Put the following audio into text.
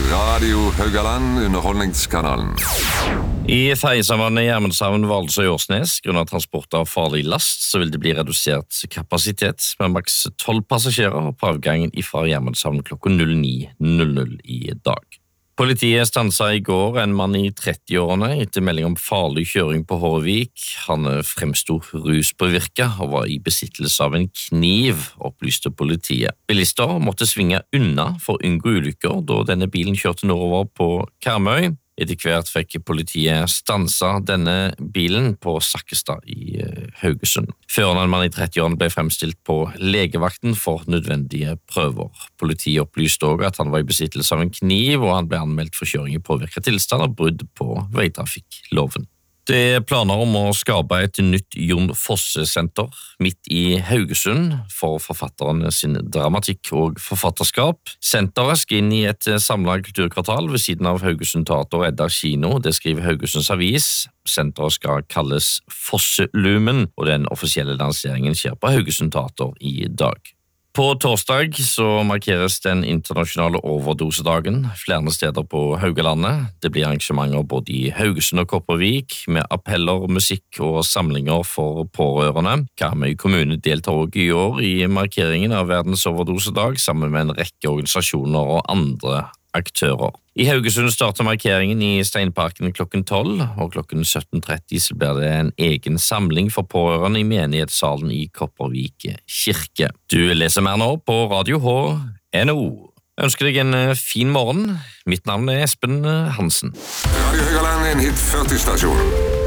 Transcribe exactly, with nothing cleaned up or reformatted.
Radio Haugaland, underholdningskanalen. I fergesambandene Gjermundshavn, Valdres og Årsnes, grunnet transport av farlig last, så vil det bli redusert kapasitet med maks tolv passasjerer på avgangen fra Gjermundshavn klokka ni null null i dag. Politiet stanset i går en mann i trettiårene etter melding om farlig kjøring på Hårvik. Han fremstod ruspåvirket og var i besittelse av en kniv, opplyste politiet. Bilister måtte svinge unna for å unngå ulykker da denne bilen kjørte nordover på Karmøy. Etter hvert fikk politiet stanset denne bilen på Sakkestad i Haugesund. Føreren, en mann i trettiårene, ble fremstilt på legevakten for nødvendige prøver. Politiet opplyste også at han var i besittelse av en kniv, og han ble anmeldt for kjøring i påvirket tilstand og brudd på veitrafikkloven. Det er planer om å skape et nytt Jon Fosse-senter midt i Haugesund for forfatterne sin dramatikk og forfatterskap. Senteret skal inn i et samlet kulturkvartal ved siden av Haugesund Teater og Edda Kino. Det skriver Haugesunds Avis. Senteret skal kalles Fosselumen, og den offisielle lanseringen skjer på Haugesund Teater i dag. På torsdag så markeres den internasjonale overdosedagen flere steder på Haugalandet. Det blir arrangementer både i Haugesund og Kopervik med appeller, musikk og samlinger for pårørende. Karmøy kommune deltar også i år i markeringen av verdens overdosedag sammen med en rekke organisasjoner og andre aktører. I Haugesund starter markeringen i Steinparken klokken tolv, og klokken sytten tretti så blir det en egen samling for pårørende i menighetssalen i Kopervik kirke. Du leser mer nå på Radio H N O. Jeg ønsker deg en fin morgen. Mitt navn er Espen Hansen. Radio Haugaland er en hit førti-stasjon.